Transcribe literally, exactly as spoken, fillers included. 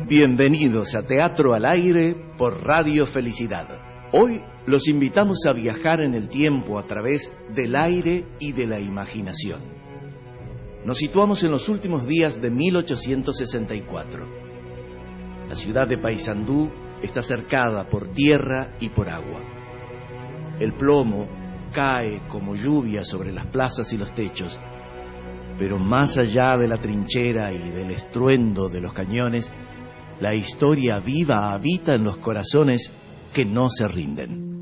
Bienvenidos a Teatro al Aire por Radio Felicidad. Hoy los invitamos a viajar en el tiempo a través del aire y de la imaginación. Nos situamos en los últimos días de mil ochocientos sesenta y cuatro. La ciudad de Paysandú está cercada por tierra y por agua. El plomo cae como lluvia sobre las plazas y los techos, pero más allá de la trinchera y del estruendo de los cañones, la historia viva habita en los corazones que no se rinden.